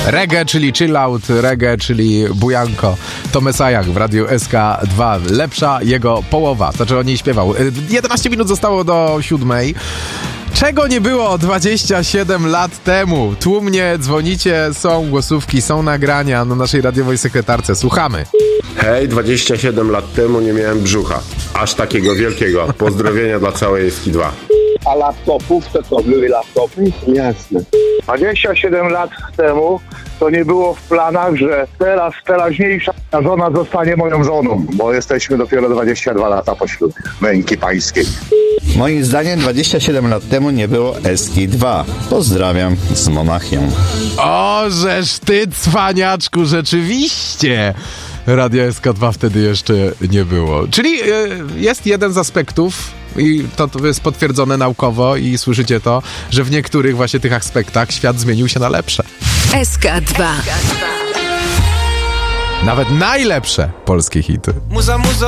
Reggae, czyli chill out, reggae, czyli bujanko. To Mesajach w Radiu SK2. Lepsza jego połowa. Znaczy on nie śpiewał. 11 minut zostało do 7. Czego nie było 27 lat temu? Tłumnie dzwonicie, są głosówki, są nagrania na naszej radiowej sekretarce. Słuchamy. Hej, 27 lat temu nie miałem brzucha. Aż takiego wielkiego. Pozdrowienia dla całej SK2. A laptopów? To były laptopy? Jasne. 27 lat temu to nie było w planach, że teraźniejsza żona zostanie moją żoną, bo jesteśmy dopiero 22 lata po ślubie męki pańskiej. Moim zdaniem 27 lat temu nie było SK2. Pozdrawiam z Monachium. O, żeż ty, cwaniaczku, rzeczywiście! Radio SK2 wtedy jeszcze nie było. Czyli jest jeden z aspektów, i to jest potwierdzone naukowo i słyszycie to, że w niektórych właśnie tych aspektach świat zmienił się na lepsze. SK2. Nawet najlepsze polskie hity. Muza